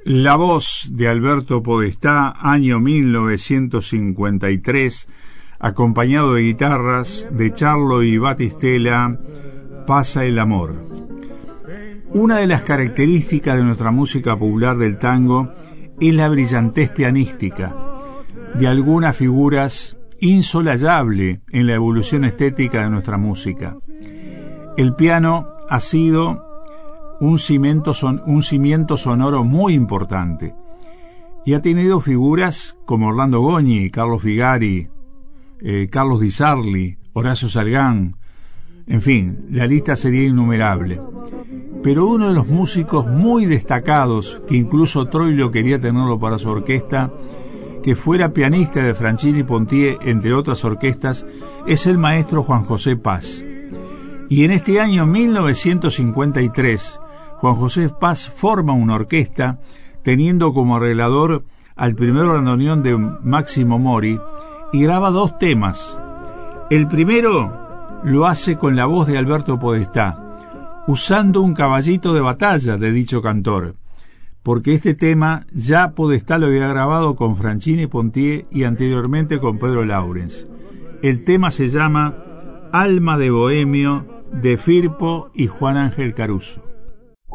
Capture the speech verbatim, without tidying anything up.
La voz de Alberto Podestá, año mil novecientos cincuenta y tres, acompañado de guitarras de Charlo y Batistela, Pasa el amor. Una de las características de nuestra música popular del tango es la brillantez pianística de algunas figuras insolayable en la evolución estética de nuestra música. El piano ha sido un cimiento, son, un cimiento sonoro muy importante y ha tenido figuras como Orlando Goñi, Carlos Figari, eh, Carlos Di Sarli, Horacio Salgán, en fin, la lista sería innumerable. Pero uno de los músicos muy destacados, que incluso Troilo quería tenerlo para su orquesta, que fuera pianista de Franchini Pontier, entre otras orquestas, es el maestro Juan José Paz. Y en este año mil novecientos cincuenta y tres, Juan José Paz forma una orquesta, teniendo como arreglador al primer bandoneón de Máximo Mori, y graba dos temas. El primero lo hace con la voz de Alberto Podestá, usando un caballito de batalla de dicho cantor, porque este tema ya Podestá lo había grabado con Franchini Pontier y anteriormente con Pedro Laurens. El tema se llama Alma de Bohemio, de Firpo y Juan Ángel Caruso.